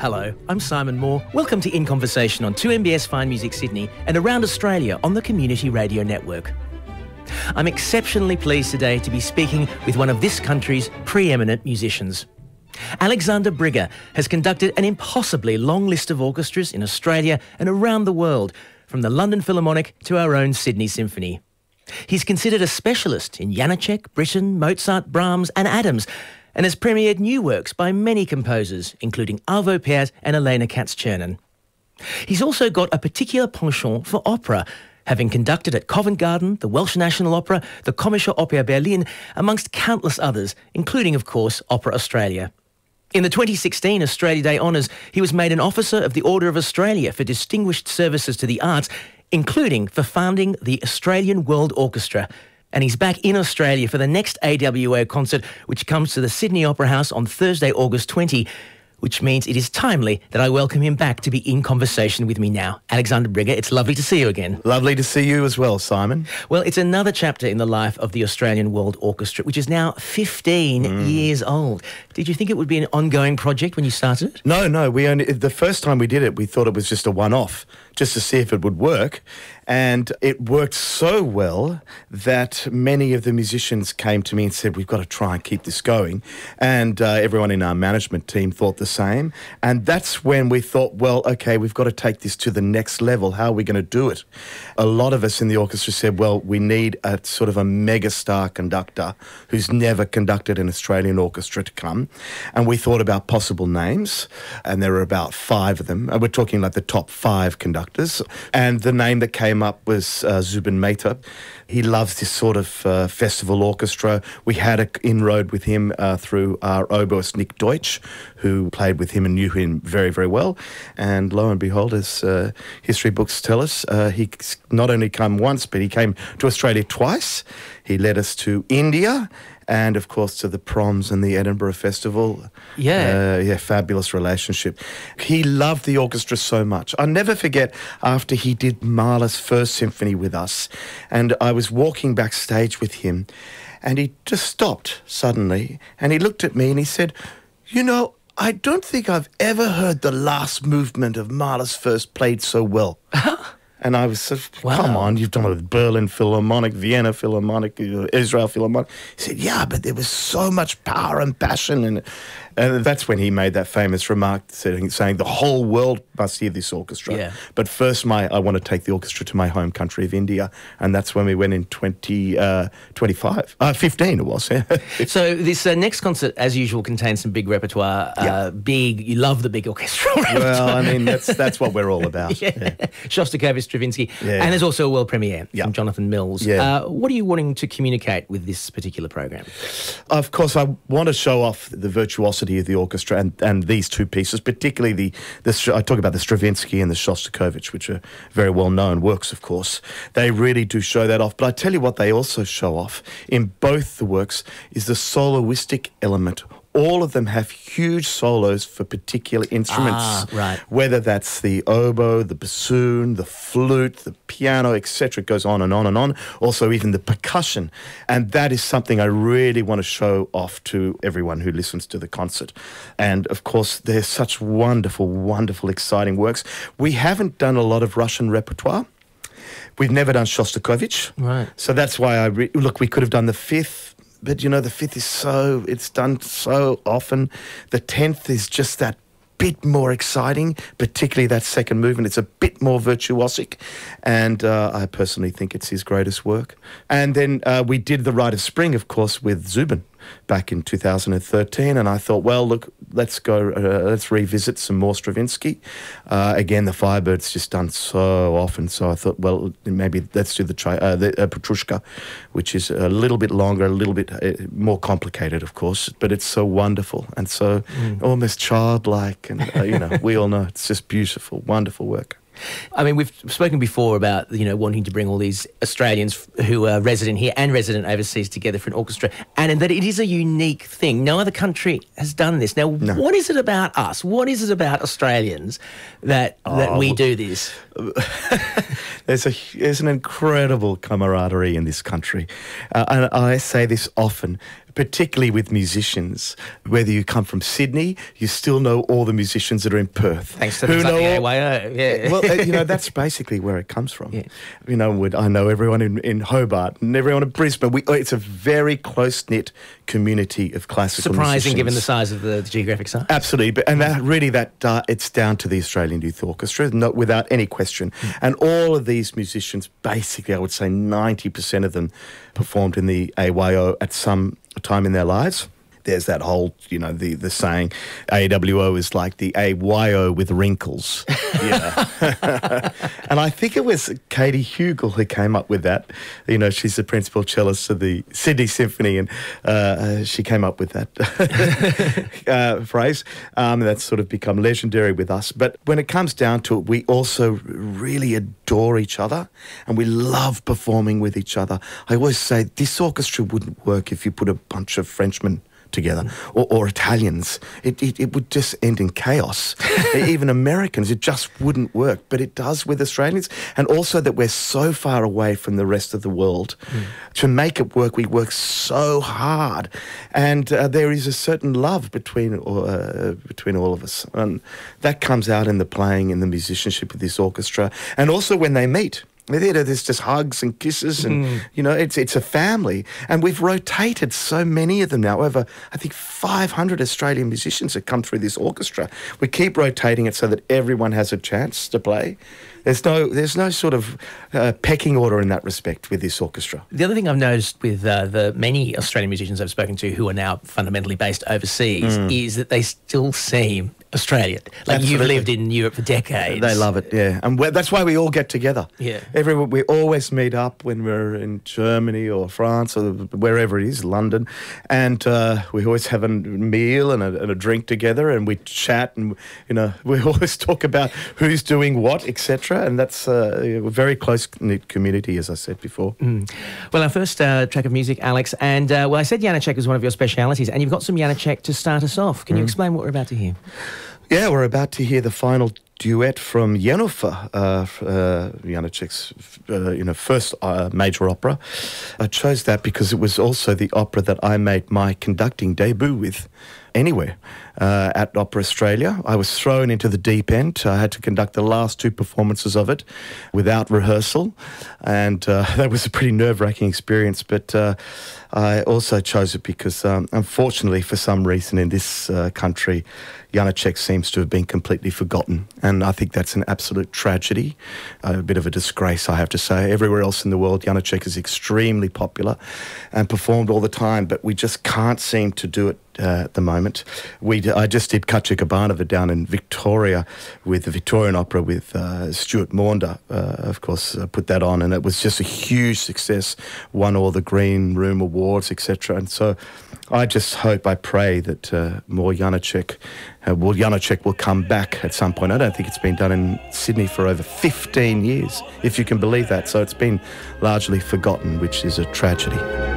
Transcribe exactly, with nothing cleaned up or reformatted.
Hello, I'm Simon Moore. Welcome to In Conversation on two M B S Fine Music Sydney and around Australia on the Community Radio Network. I'm exceptionally pleased today to be speaking with one of this country's preeminent musicians. Alexander Brigger has conducted an impossibly long list of orchestras in Australia and around the world, from the London Philharmonic to our own Sydney Symphony. He's considered a specialist in Janacek, Britten, Mozart, Brahms and Adams, and has premiered new works by many composers, including Arvo Pärt and Elena Katz-Chernin. He's also got a particular penchant for opera, having conducted at Covent Garden, the Welsh National Opera, the Komische Oper Berlin, amongst countless others, including, of course, Opera Australia. In the twenty sixteen Australia Day Honours, he was made an Officer of the Order of Australia for distinguished services to the arts, including for founding the Australian World Orchestra. And he's back in Australia for the next A W O concert, which comes to the Sydney Opera House on Thursday, August twentieth, which means it is timely that I welcome him back to be in conversation with me now. Alexander Brigger, it's lovely to see you again. Lovely to see you as well, Simon. Well, it's another chapter in the life of the Australian World Orchestra, which is now fifteen mm. years old. Did you think it would be an ongoing project when you started it? No, no. We only the first time we did it, we thought it was just a one-off, just to see if it would work. And it worked so well that many of the musicians came to me and said, we've got to try and keep this going. And uh, everyone in our management team thought the same. And that's when we thought, well, okay, we've got to take this to the next level. How are we going to do it? A lot of us in the orchestra said, well, we need a sort of a megastar conductor who's never conducted an Australian orchestra to come. And we thought about possible names. And there were about five of them. And we're talking like the top five conductors. And the name that came up was uh, Zubin Mehta. He loves this sort of uh, festival orchestra. We had an inroad with him uh, through our oboist Nick Deutsch, who played with him and knew him very, very well. And lo and behold, as uh, history books tell us, uh, he's not only come once, but he came to Australia twice. He led us to India and, of course, to the Proms and the Edinburgh Festival. Yeah. Uh, yeah, fabulous relationship. He loved the orchestra so much. I'll never forget after he did Mahler's First Symphony with us, and I was walking backstage with him, and he just stopped suddenly, and he looked at me and he said, you know, I don't think I've ever heard the last movement of Mahler's First played so well. And I was sort of, wow. Come on, you've done it with Berlin Philharmonic, Vienna Philharmonic, Israel Philharmonic. He said, yeah, but there was so much power and passion. And, and that's when he made that famous remark saying, saying the whole world must hear this orchestra. Yeah. But first, my I want to take the orchestra to my home country of India. And that's when we went in twenty, uh, twenty-five. Uh, fifteen it was. So this uh, next concert, as usual, contains some big repertoire. Uh, yeah. Big, you love the big orchestral repertoire. Well, I mean, that's, that's what we're all about. yeah. yeah. Shostakovich, Stravinsky. Yeah. And there's also a world premiere yeah. from Jonathan Mills. Yeah. Uh, what are you wanting to communicate with this particular program? Of course, I want to show off the virtuosity of the orchestra and, and these two pieces, particularly the, the... I talk about the Stravinsky and the Shostakovich, which are very well-known works, of course. They really do show that off. But I tell you what they also show off in both the works is the soloistic element. All of them have huge solos for particular instruments, ah, right. whether that's the oboe, the bassoon, the flute, the piano, et cetera. It goes on and on and on. Also, even the percussion. And that is something I really want to show off to everyone who listens to the concert. And, of course, they're such wonderful, wonderful, exciting works. We haven't done a lot of Russian repertoire. We've never done Shostakovich. Right. So that's why I... Re- look, we could have done the fifth. But, you know, the fifth is so, it's done so often. The tenth is just that bit more exciting, particularly that second movement. It's a bit more virtuosic, and uh, I personally think it's his greatest work. And then uh, we did The Rite of Spring, of course, with Zubin back in two thousand thirteen, and I thought, well, look, let's go, uh, let's revisit some more Stravinsky. Uh, again, the Firebird's just done so often, so I thought, well, maybe let's do the, tri- uh, the uh, Petrushka, which is a little bit longer, a little bit uh, more complicated, of course, but it's so wonderful and so mm. almost childlike, and uh, you know, we all know it's just beautiful, wonderful work. I mean, we've spoken before about, you know, wanting to bring all these Australians who are resident here and resident overseas together for an orchestra, and that it is a unique thing. No other country has done this. Now, no. What is it about us? What is it about Australians that oh, that we do this? there's a there's an incredible camaraderie in this country, uh, and I say this often. particularly with musicians. Whether you come from Sydney, you still know all the musicians that are in Perth. Thanks to things like the A Y O, yeah. Well, uh, you know, that's basically where it comes from. Yeah. You know, with, I know everyone in, in Hobart and everyone in Brisbane. We, it's a very close-knit community of classical Surprising musicians. given the size of the, the geographic size. Absolutely, but, and that, really that uh, it's down to the Australian Youth Orchestra, not, without any question. Mm. And all of these musicians, basically, I would say ninety percent of them performed in the A Y O at some time in their lives. There's that whole, you know, the, the saying, A W O is like the A Y O with wrinkles. Yeah. And I think it was Katie Hugel who came up with that. You know, she's the principal cellist of the Sydney Symphony, and uh, she came up with that uh, phrase. Um, that's sort of become legendary with us. But when it comes down to it, we also really adore each other, and we love performing with each other. I always say this orchestra wouldn't work if you put a bunch of Frenchmen together, or, or Italians. It, it, it would just end in chaos. Even Americans, it just wouldn't work. But it does with Australians. And also that we're so far away from the rest of the world. Mm. To make it work, we work so hard. And uh, there is a certain love between, uh, between all of us. And that comes out in the playing and the musicianship of this orchestra. And also when they meet. There's just hugs and kisses, and mm. you know, it's it's a family. And we've rotated so many of them now. Over, I think, five hundred Australian musicians have come through this orchestra. We keep rotating it so that everyone has a chance to play. There's no there's no sort of uh, pecking order in that respect with this orchestra. The other thing I've noticed with uh, the many Australian musicians I've spoken to who are now fundamentally based overseas mm. is that they still seem Australian. Like Absolutely. You've lived in Europe for decades. They love it, yeah. And that's why we all get together. Yeah. Everyone, we always meet up when we're in Germany or France or wherever it is, London. And uh, we always have a meal and a, and a drink together, and we chat, and, you know, we always talk about who's doing what, et cetera. And that's uh, a very close-knit community, as I said before. Mm. Well, our first uh, track of music, Alex, and, uh, well, I said Janacek was one of your specialities, and you've got some Janacek to start us off. Can mm. you explain what we're about to hear? Yeah, we're about to hear the final duet from Jennifer, uh, uh, Janacek's uh, you know, first uh, major opera. I chose that because it was also the opera that I made my conducting debut with anywhere. Uh, at Opera Australia. I was thrown into the deep end. I had to conduct the last two performances of it without rehearsal, and uh, that was a pretty nerve-wracking experience, but uh, I also chose it because, um, unfortunately, for some reason in this uh, country, Janacek seems to have been completely forgotten, and I think that's an absolute tragedy, uh, a bit of a disgrace, I have to say. Everywhere else in the world, Janacek is extremely popular and performed all the time, but we just can't seem to do it Uh, at the moment. We I just did Copacabana down in Victoria with the Victorian Opera with uh, Stuart Maunder, uh, of course, uh, put that on, and it was just a huge success, won all the Green Room Awards, et cetera. And so I just hope, I pray that uh, more Janacek, uh, well, Janacek will come back at some point. I don't think it's been done in Sydney for over fifteen years, if you can believe that. So it's been largely forgotten, which is a tragedy.